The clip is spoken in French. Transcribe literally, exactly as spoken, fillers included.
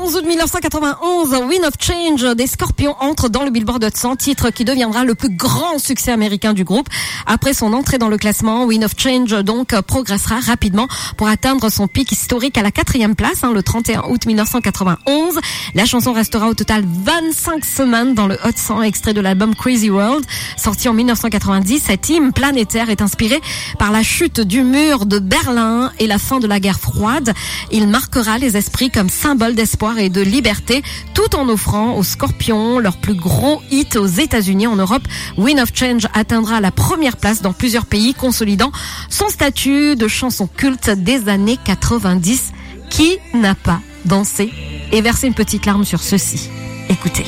onze août mille neuf cent quatre-vingt-onze, Wind of Change des Scorpions entre dans le Billboard Hot cent, titre qui deviendra le plus grand succès américain du groupe. Après son entrée dans le classement, Wind of Change donc progressera rapidement pour atteindre son pic historique à la quatrième place, hein, le trente et un août mille neuf cent quatre-vingt-onze. La chanson restera au total vingt-cinq semaines dans le Hot cent, extrait de l'album Crazy World, sorti en mille neuf cent quatre-vingt-dix. Cet hymne planétaire est inspiré par la chute du mur de Berlin et la fin de la guerre froide. Il marquera les esprits comme symbole d'espoir et de liberté, tout en offrant aux Scorpions leur plus gros hit aux États-Unis. En Europe, Wind of Change atteindra la première place dans plusieurs pays, consolidant son statut de chanson culte des années quatre-vingt-dix. Qui n'a pas dansé et versé une petite larme sur ceci? Écoutez.